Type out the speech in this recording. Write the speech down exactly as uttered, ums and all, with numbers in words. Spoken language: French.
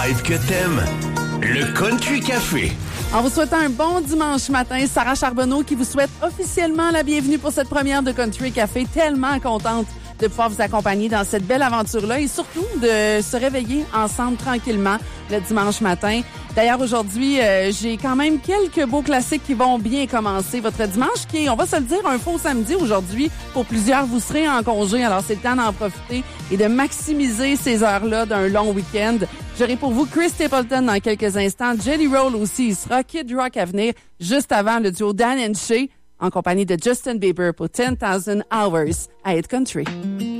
vibe que t'aimes. Le Country Café. En vous souhaitant un bon dimanche matin, Sarah Charbonneau qui vous souhaite officiellement la bienvenue pour cette première de Country Café. Tellement contente de pouvoir vous accompagner dans cette belle aventure-là et surtout de se réveiller ensemble tranquillement le dimanche matin. D'ailleurs, aujourd'hui, euh, j'ai quand même quelques beaux classiques qui vont bien commencer votre dimanche, qui est, on va se le dire, un faux samedi aujourd'hui. Pour plusieurs, vous serez en congé, alors c'est le temps d'en profiter et de maximiser ces heures-là d'un long week-end. J'aurai pour vous Chris Stapleton dans quelques instants. Jelly Roll aussi, il sera Kid Rock à venir juste avant le duo Dan and Shay en compagnie de Justin Bieber pour ten thousand hours à Hit Country.